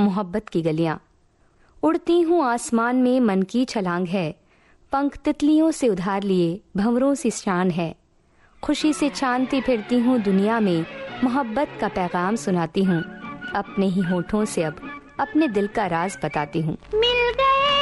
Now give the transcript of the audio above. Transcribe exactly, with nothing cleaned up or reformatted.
मोहब्बत की गलियां। उड़ती हूँ आसमान में मन की छलांग है, पंख तितलियों से उधार लिए भंवरों सी शान है। खुशी से चांदती फिरती हूँ दुनिया में, मोहब्बत का पैगाम सुनाती हूँ। अपने ही होठों से अब अपने दिल का राज बताती हूँ।